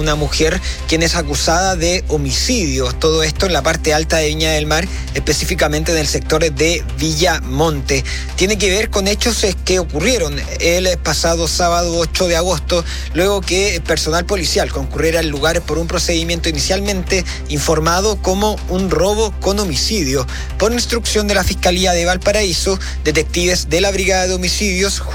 una mujer quien es acusada de homicidio. Todo esto en la parte alta de Viña del Mar, específicamente en el sector de Villamonte. Tiene que ver con hechos que ocurrieron el pasado sábado 8 de agosto, luego que personal policial concurriera al lugar por un procedimiento inicialmente informado como un robo con homicidio. Por instrucción de la Fiscalía de Valparaíso, detectives de la Brigada de Homicidios,